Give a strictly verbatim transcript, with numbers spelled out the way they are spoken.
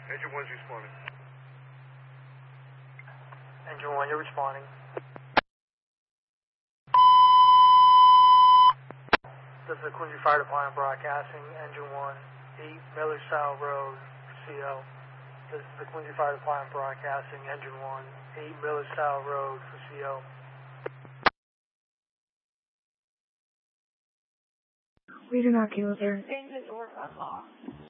Engine one's responding. Engine one, you're responding. This is the Quincy Fire Department broadcasting. Engine one, eight Miller Style Road, C O. This is the Quincy Fire Department broadcasting. Engine one, eight Miller Style Road for C O. We do not kill, sir. Engine or off.